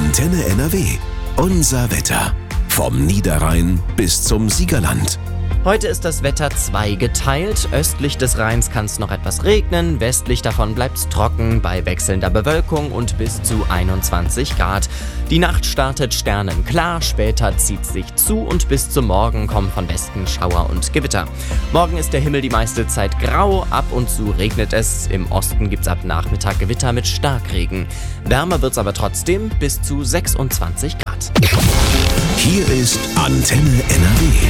Antenne NRW. Unser Wetter. Vom Niederrhein bis zum Siegerland. Heute ist das Wetter zweigeteilt. Östlich des Rheins kann es noch etwas regnen, westlich davon bleibt es trocken bei wechselnder Bewölkung und bis zu 21 Grad. Die Nacht startet sternenklar, später zieht sich zu und bis zum Morgen kommen von Westen Schauer und Gewitter. Morgen ist der Himmel die meiste Zeit grau, ab und zu regnet es. Im Osten gibt es ab Nachmittag Gewitter mit Starkregen. Wärmer wird es aber trotzdem bis zu 26 Grad. Hier ist Antenne NRW.